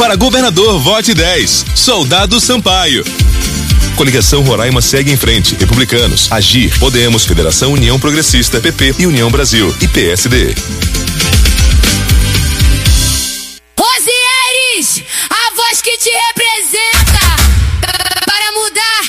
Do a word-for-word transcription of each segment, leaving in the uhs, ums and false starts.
Para governador, vote dez. Soldado Sampaio. Coligação Roraima segue em frente. Republicanos, Agir, Podemos, Federação União Progressista, P P e União Brasil e P S D. Rosieres, a voz que te representa. Para mudar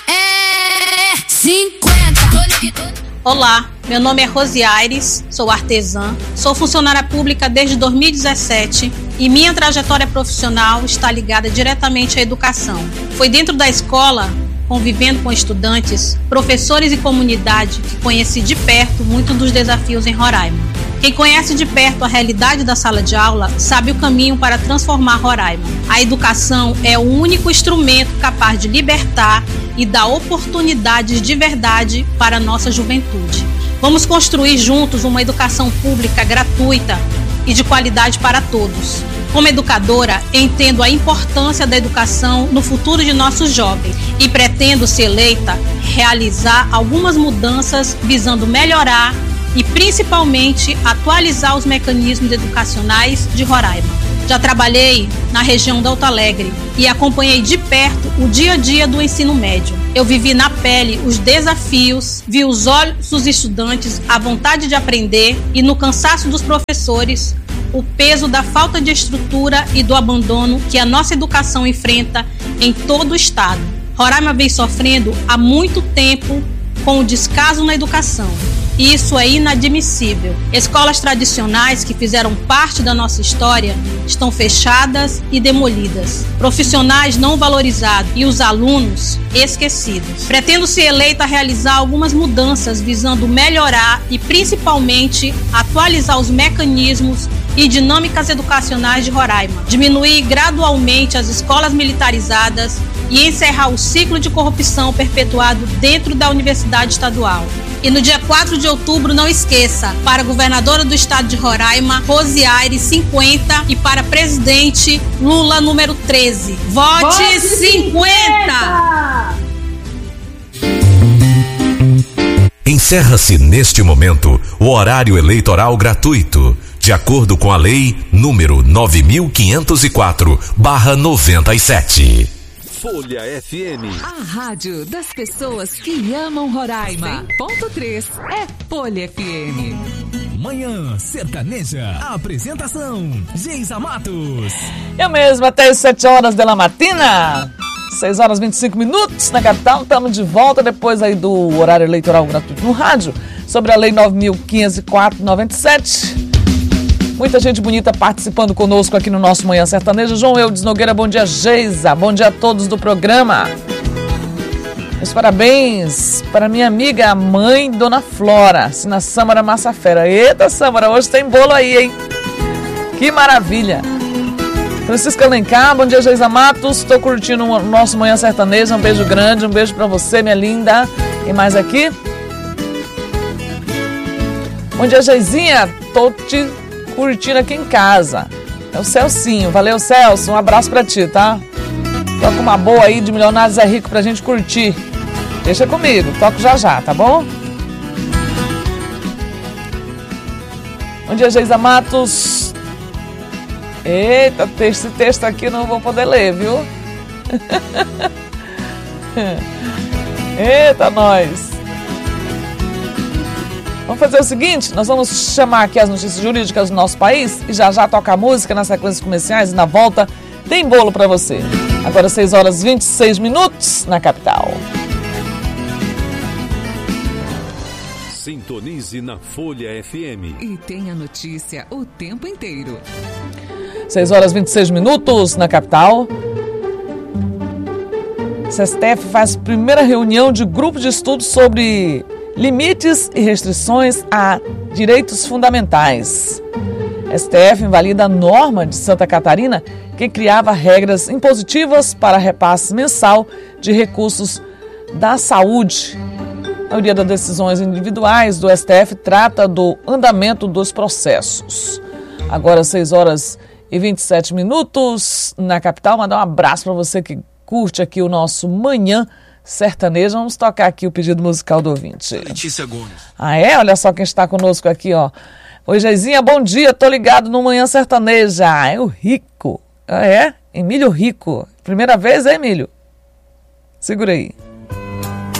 é cinquenta. Olá, meu nome é Rosieres, sou artesã, sou funcionária pública desde dois mil e dezessete e minha trajetória profissional está ligada diretamente à educação. Foi dentro da escola, convivendo com estudantes, professores e comunidade, que conheci de perto muitos dos desafios em Roraima. Quem conhece de perto a realidade da sala de aula sabe o caminho para transformar Roraima. A educação é o único instrumento capaz de libertar e dar oportunidades de verdade para a nossa juventude. Vamos construir juntos uma educação pública gratuita e de qualidade para todos. Como educadora, entendo a importância da educação no futuro de nossos jovens e pretendo, se eleita, realizar algumas mudanças visando melhorar e, principalmente, atualizar os mecanismos educacionais de Roraima. Já trabalhei na região de Alto Alegre e acompanhei de perto o dia a dia do ensino médio. Eu vivi na pele os desafios, vi os olhos dos estudantes, a vontade de aprender e, no cansaço dos professores, o peso da falta de estrutura e do abandono que a nossa educação enfrenta em todo o estado. Roraima vem sofrendo há muito tempo com o descaso na educação. E isso é inadmissível. Escolas tradicionais que fizeram parte da nossa história estão fechadas e demolidas. Profissionais não valorizados e os alunos esquecidos. Pretendo, se eleita, realizar algumas mudanças visando melhorar e, principalmente, atualizar os mecanismos e dinâmicas educacionais de Roraima, diminuir gradualmente as escolas militarizadas e encerrar o ciclo de corrupção perpetuado dentro da Universidade Estadual. E no dia quatro de outubro, não esqueça, para a governadora do estado de Roraima, Rosieres cinquenta, e para presidente, Lula número treze. Vote, Vote cinquenta! Encerra-se neste momento o horário eleitoral gratuito, de acordo com a lei número nove mil quinhentos e quatro barra noventa e sete. Folha F M. A rádio das pessoas que amam Roraima. cem ponto três é Folha F M. Manhã Sertaneja. Apresentação: Geisa Matos. Eu mesmo, até as sete horas da matina. seis horas e vinte e cinco minutos na capital. Estamos de volta depois aí do horário eleitoral gratuito no rádio, sobre a lei nove mil quinhentos e quatro barra noventa e sete. Muita gente bonita participando conosco aqui no nosso Manhã Sertaneja. João Eudes Nogueira, bom dia, Geisa. Bom dia a todos do programa. Meus parabéns para minha amiga, a mãe Dona Flora, Sina Sâmara Massafera. Eita, Sâmara, hoje tem bolo aí, hein? Que maravilha. Francisca Alencar, bom dia, Geisa Matos. Estou curtindo o nosso Manhã Sertaneja. Um beijo grande, um beijo para você, minha linda. E mais aqui? Bom dia, Geizinha. Tô te curtindo aqui em casa. É o Celcinho. Valeu, Celso. Um abraço pra ti, tá? Toca uma boa aí de Milionários é Rico pra gente curtir. Deixa comigo. Toco já já, tá bom? Bom dia, Geisa Matos. Eita, esse texto aqui não vou poder ler, viu? Eita, nós. Vamos fazer o seguinte, nós vamos chamar aqui as notícias jurídicas do nosso país e já já toca a música nas sequências comerciais e na volta tem bolo para você. Agora seis horas e vinte e seis minutos na capital. Sintonize na Folha F M. E tem a notícia o tempo inteiro. seis horas e vinte e seis minutos na capital. S S T F faz primeira reunião de grupo de estudo sobre limites e restrições a direitos fundamentais. S T F invalida a norma de Santa Catarina que criava regras impositivas para repasse mensal de recursos da saúde. A maioria das decisões individuais do S T F trata do andamento dos processos. Agora, seis horas e vinte e sete minutos na capital. Mandar um abraço para você que curte aqui o nosso Manhã Sertaneja. Vamos tocar aqui o pedido musical do ouvinte. Letícia Gomes. Ah, é? Olha só quem está conosco aqui, ó. Oi, Geizinha, bom dia. Tô ligado no Manhã Sertaneja. É o Rico. Ah, é? Emílio Rico. Primeira vez, é Emílio? Segura aí.